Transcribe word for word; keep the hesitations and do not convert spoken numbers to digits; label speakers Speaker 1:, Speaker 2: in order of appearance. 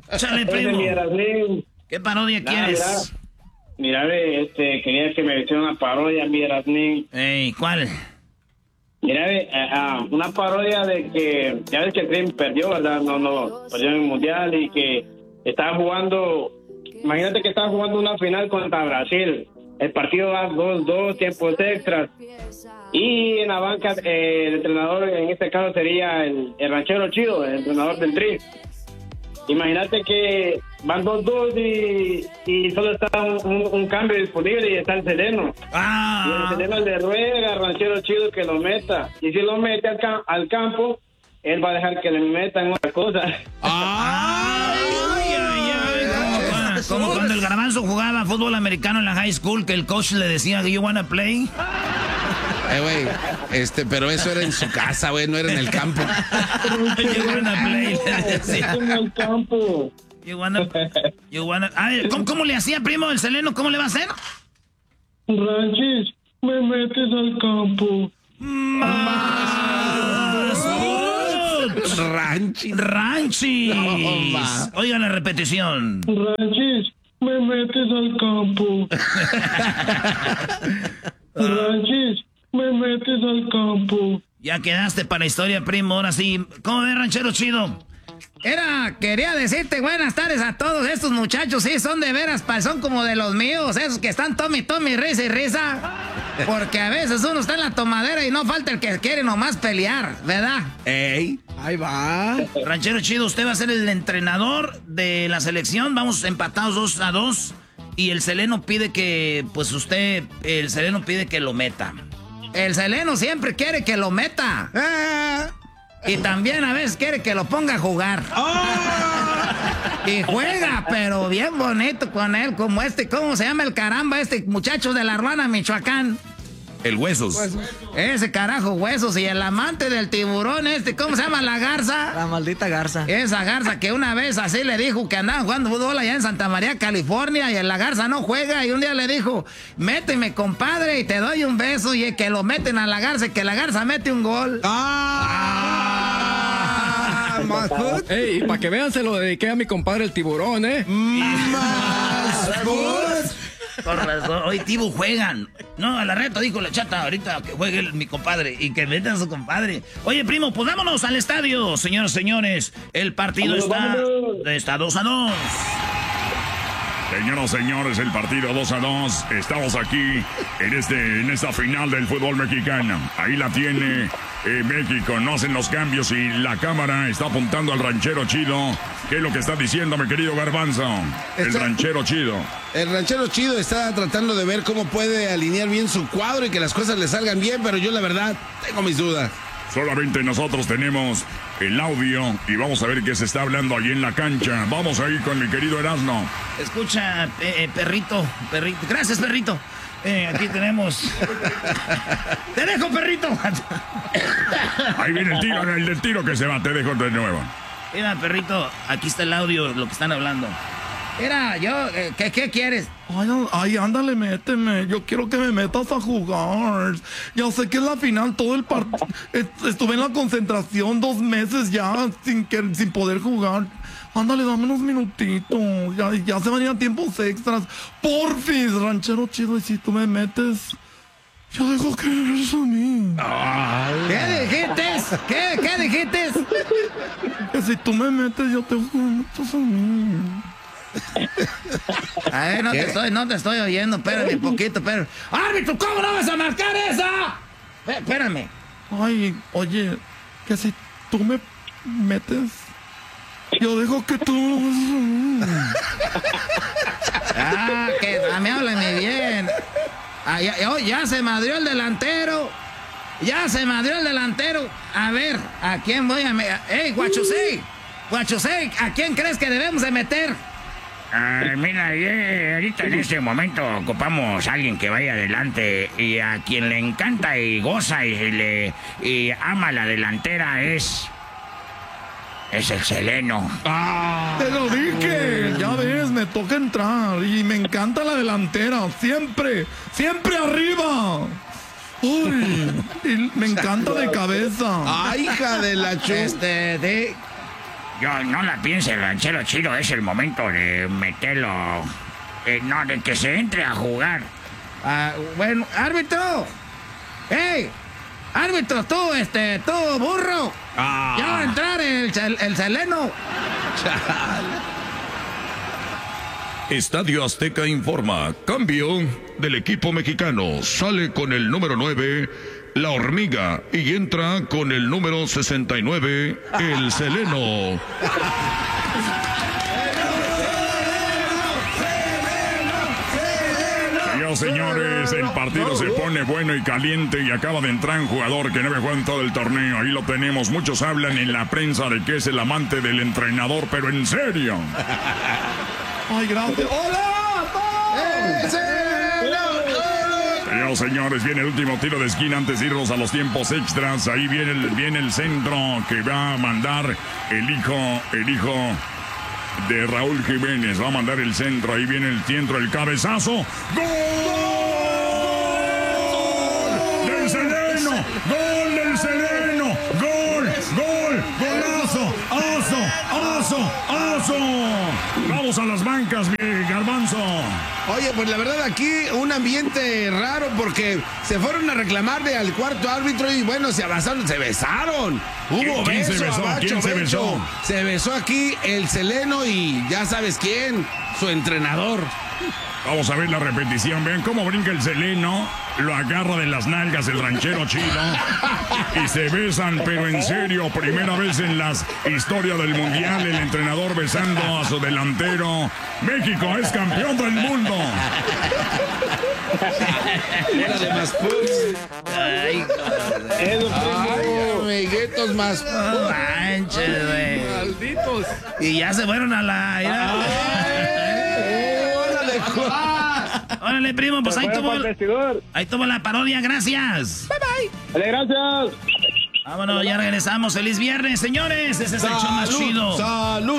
Speaker 1: Chale, primo. ¿Qué parodia nah, quieres?
Speaker 2: Mira, mira, este, quería que me hiciera una parodia, mi Erasnín.
Speaker 1: Ey, ¿cuál?
Speaker 2: Mira, uh, uh, una parodia de que, ya ves que el Dream perdió, ¿verdad? No, no, perdió en el Mundial y que estaba jugando, imagínate que estaba jugando una final contra Brasil. El partido va dos dos, tiempos extras. Y en la banca, eh, el entrenador en este caso sería el, el ranchero chido, el entrenador del Dream. Imagínate que van dos dos y, y solo está un, un, un cambio disponible y está el Seleno.
Speaker 1: Ah.
Speaker 2: Y el Seleno le ruega al ranchero chido que lo meta. Y si lo mete al, cam- al campo, él va a dejar que le metan otra cosa.
Speaker 1: ¡Ay, ay, ay! ay. Como, como cuando el Garbanzo jugaba fútbol americano en la high school, que el coach le decía, ¿you wanna play?
Speaker 3: Eh, güey, este, pero eso era en su casa, güey, no era en el campo.
Speaker 1: You wanna play, le decía.
Speaker 2: En el campo.
Speaker 1: You wanna, you wanna... Ay, ¿cómo, ¿Cómo le hacía, primo, el Seleno? ¿Cómo le va a hacer?
Speaker 2: Ranchis, me metes al campo.
Speaker 1: Más.
Speaker 3: Ranchis.
Speaker 1: Ranchis. No, oigan la repetición.
Speaker 2: Ranchis, me metes al campo. Ranchis, me metes al campo.
Speaker 1: Ya quedaste para la historia, primo. Ahora sí. ¿Cómo ves, ranchero chido? Era, quería decirte buenas tardes a todos estos muchachos. Sí, son de veras, son como de los míos. Esos que están tome, tome, risa y risa. Porque a veces uno está en la tomadera y no falta el que quiere nomás pelear, ¿verdad?
Speaker 3: Ey, ahí va.
Speaker 1: Ranchero chido, usted va a ser el entrenador de la selección. Vamos empatados dos a dos. Y el Seleno pide que, pues usted, el Seleno pide que lo meta. El Seleno siempre quiere que lo meta. Ah. Y también a veces quiere que lo ponga a jugar. Oh. Y juega, pero bien bonito con él, como este, ¿cómo se llama el caramba? Este muchacho de la Ruana, Michoacán.
Speaker 3: El Huesos.
Speaker 1: Ese carajo, Huesos. Y el amante del tiburón este, ¿cómo se llama? La Garza.
Speaker 4: La maldita Garza.
Speaker 1: Esa Garza que una vez así le dijo que andaban jugando fútbol allá en Santa María, California, y la Garza no juega, y un día le dijo, méteme, compadre, y te doy un beso, y que lo meten a la Garza, y que la Garza mete un gol.
Speaker 4: ¡Ah! ah más ¡Ey, y para que vean, se lo dediqué a mi compadre el tiburón, ¿eh?
Speaker 1: ¡Más Con razón. Hoy Tibu juegan. No, a la reta dijo la chata ahorita que juegue el, mi compadre y que metan a su compadre. Oye, primo, pues vámonos al estadio. Señoras y señores, el partido está, está dos a dos.
Speaker 5: Señoras y señores, el partido dos a dos. Estamos aquí en, este, en esta final del fútbol mexicano. Ahí la tiene eh, México. No hacen los cambios y la cámara está apuntando al ranchero chido. ¿Qué es lo que está diciendo, mi querido Garbanzo? El está, ranchero chido.
Speaker 3: El ranchero chido está tratando de ver cómo puede alinear bien su cuadro y que las cosas le salgan bien, pero yo la verdad tengo mis dudas.
Speaker 5: Solamente nosotros tenemos el audio y vamos a ver qué se está hablando allí en la cancha. Vamos ahí con mi querido Erasmo.
Speaker 1: Escucha, eh, perrito, perrito. Gracias, perrito. Eh, aquí tenemos. ¡Te dejo, perrito!
Speaker 5: Ahí viene el tiro, el del tiro que se va. Te dejo de nuevo.
Speaker 1: Mira, perrito, aquí está el audio, lo que están hablando. Mira, yo, eh, ¿qué, ¿qué quieres?
Speaker 6: Ay, ay, ándale, méteme. Yo quiero que me metas a jugar. Ya sé que es la final, todo el partido. Estuve en la concentración dos meses ya sin, que, sin poder jugar. Ándale, dame unos minutitos. Ya, ya se van a ir a tiempos extras. Porfis, ranchero chido, y si tú me metes, yo dejo que eres a mí.
Speaker 1: ¿Qué dijiste? ¿Qué, ¿Qué dijiste?
Speaker 6: Que si tú me metes, yo te dejo que me metas a mí.
Speaker 1: A ver, no te estoy, no te estoy oyendo, espérame un poquito, pero. ¡Árbitro, ¿cómo no vas a marcar esa? Eh, espérame.
Speaker 6: Ay, oye, que si tú me metes, yo dejo que tú.
Speaker 1: Ah, que me háblame bien. Ah, ya, ya, ya se madrió el delantero. Ya se madrió el delantero. A ver, ¿a quién voy a meter? ¡Ey, Guachusei! Guachusei, ¿a quién crees que debemos de meter?
Speaker 7: Ah, mira, eh, ahorita en este momento ocupamos a alguien que vaya adelante y a quien le encanta y goza y, le, y ama la delantera es... es el Seleno.
Speaker 6: Ah, te lo dije, ya ves, me toca entrar y me encanta la delantera, siempre, siempre arriba. Uy, y me encanta de cabeza.
Speaker 3: Ay, hija de la chu.
Speaker 1: Este, de...
Speaker 7: yo no la piense, el ranchero chido, es el momento de meterlo, eh, no, de que se entre a jugar.
Speaker 1: Ah, bueno, árbitro. ¡Ey! Árbitro, tú, este, tú, burro.
Speaker 3: Ah.
Speaker 1: Ya va a entrar el, el, el Seleno.
Speaker 8: Estadio Azteca informa, cambio del equipo mexicano, sale con el número nueve, la hormiga, y entra con el número sesenta y nueve, el Seleno.
Speaker 5: Señoras, señores, el partido se pone bueno y caliente y acaba de entrar un jugador que no había jugado en todo el torneo. Ahí lo tenemos. Muchos hablan en la prensa de que es el amante del entrenador, pero en serio.
Speaker 6: Ay, gracias. ¡Hola!
Speaker 5: Señoras, señores, viene el último tiro de esquina antes de irnos a los tiempos extras. Ahí viene el, viene el centro que va a mandar el hijo, el hijo de Raúl Jiménez. Va a mandar el centro. Ahí viene el centro, el cabezazo. ¡Gol! ¡Del Seleno! ¡Gol del Seleno! ¡Gol! ¡Gol! ¡Golazo! ¡Aso! ¡Aso! ¡Aso! Vamos a las bancas, mi Garbanzo.
Speaker 3: Oye, pues la verdad aquí un ambiente raro porque se fueron a reclamarle al cuarto árbitro y bueno, se abrazaron, se besaron. Hubo
Speaker 5: ¿Quién
Speaker 3: beso,
Speaker 5: se besó?
Speaker 3: abacho,
Speaker 5: ¿Quién se
Speaker 3: beso.
Speaker 5: besó?
Speaker 3: Se besó aquí el Seleno y ya sabes quién, su entrenador.
Speaker 5: Vamos a ver la repetición. Vean cómo brinca el Seleno. Lo agarra de las nalgas el ranchero chido. Y se besan, pero en serio, primera vez en la historia del mundial, el entrenador besando a su delantero. México es campeón del mundo.
Speaker 3: Órale, más pugs.
Speaker 1: Ay,
Speaker 3: Ay, amiguitos más
Speaker 1: no manches, güey.
Speaker 4: Malditos.
Speaker 1: Y ya se fueron a la... mira.
Speaker 3: Órale, Juan.
Speaker 1: Órale, primo, pues ahí
Speaker 2: Fuera
Speaker 1: tuvo,
Speaker 2: para el vestidor.
Speaker 1: ahí tuvo la parodia, gracias. Bye, bye.
Speaker 2: Dale, gracias.
Speaker 1: Vámonos, ya regresamos. Feliz viernes, señores. Ese es el show más
Speaker 3: Salud,
Speaker 1: chido.
Speaker 3: salud.